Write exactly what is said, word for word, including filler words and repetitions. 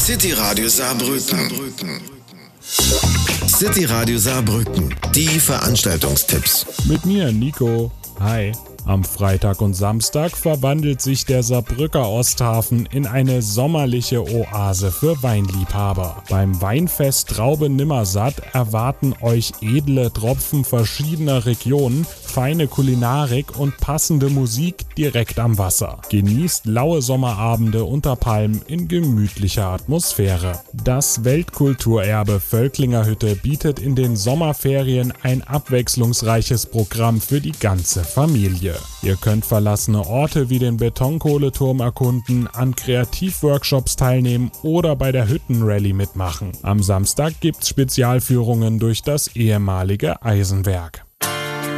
City Radio Saarbrücken. City Radio Saarbrücken, die Veranstaltungstipps. Mit mir, Nico. Hi. Am Freitag und Samstag verwandelt sich der Saarbrücker Osthafen in eine sommerliche Oase für Weinliebhaber. Beim Weinfest Traube Nimmersatt erwarten euch edle Tropfen verschiedener Regionen, feine Kulinarik und passende Musik direkt am Wasser. Genießt laue Sommerabende unter Palmen in gemütlicher Atmosphäre. Das Weltkulturerbe Völklingerhütte bietet in den Sommerferien ein abwechslungsreiches Programm für die ganze Familie. Ihr könnt verlassene Orte wie den Betonkohleturm erkunden, an Kreativworkshops teilnehmen oder bei der Hüttenrallye mitmachen. Am Samstag gibt's Spezialführungen durch das ehemalige Eisenwerk.